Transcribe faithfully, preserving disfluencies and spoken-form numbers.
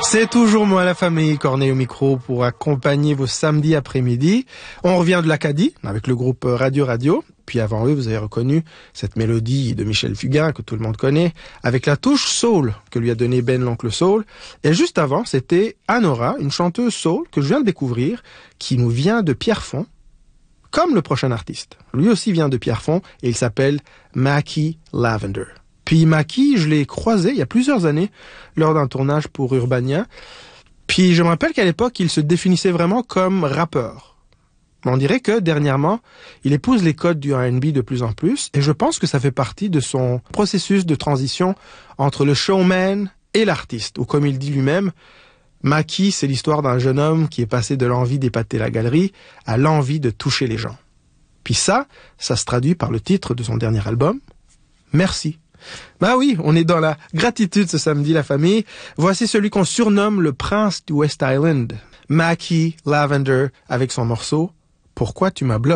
C'est toujours moi, la famille Corneille au micro pour accompagner vos samedis après-midi. On revient de l'Acadie avec le groupe Radio Radio. Puis avant eux, vous avez reconnu cette mélodie de Michel Fugain que tout le monde connaît, avec la touche soul que lui a donné Ben l'Oncle Soul. Et juste avant, c'était Anora, une chanteuse soul que je viens de découvrir, qui nous vient de Pierrefonds, comme le prochain artiste. Lui aussi vient de Pierrefonds et il s'appelle Mackie Lavender. Puis Mackie, je l'ai croisé il y a plusieurs années lors d'un tournage pour Urbania. Puis je me rappelle qu'à l'époque, il se définissait vraiment comme rappeur. On dirait que, dernièrement, il épouse les codes du R and B de plus en plus, et je pense que ça fait partie de son processus de transition entre le showman et l'artiste, ou comme il dit lui-même, Mackie, c'est l'histoire d'un jeune homme qui est passé de l'envie d'épater la galerie à l'envie de toucher les gens. Puis ça, ça se traduit par le titre de son dernier album, Merci. Bah oui, on est dans la gratitude ce samedi, la famille. Voici celui qu'on surnomme le prince du West Island, Mackie Lavender, avec son morceau « Pourquoi tu m'as bloqué ?»